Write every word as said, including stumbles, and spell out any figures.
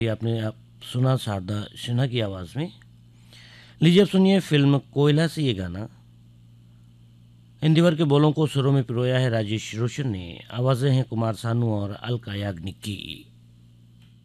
ये आपने आप सुना शारदा सिन्हा की आवाज़ में। लीजिए अब सुनिए फ़िल्म कोयला से ये गाना। हिंदी वर्ग के बोलों को सुरों में पिरोया है राजेश रोशन ने, आवाज़ें हैं कुमार सानू और अलका याग्निक की।